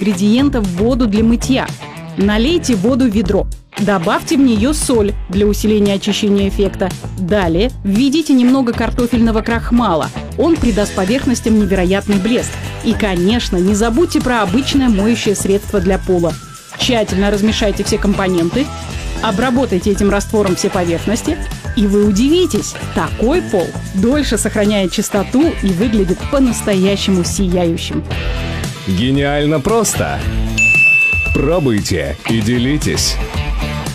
ингредиентов в воду для мытья. Налейте воду в ведро. Добавьте в нее соль для усиления очищения эффекта. Далее введите немного картофельного крахмала. Он придаст поверхностям невероятный блеск. И, конечно, не забудьте про обычное моющее средство для пола. Тщательно размешайте все компоненты, обработайте этим раствором все поверхности, и вы удивитесь, такой пол дольше сохраняет чистоту и выглядит по-настоящему сияющим. Гениально просто! Пробуйте и делитесь!